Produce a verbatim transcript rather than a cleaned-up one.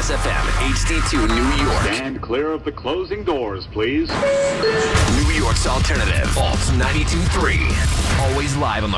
Kiss F M, H D two, New York. Stand clear of the closing doors, please. New York's alternative, Alt ninety-two point three. Always live on the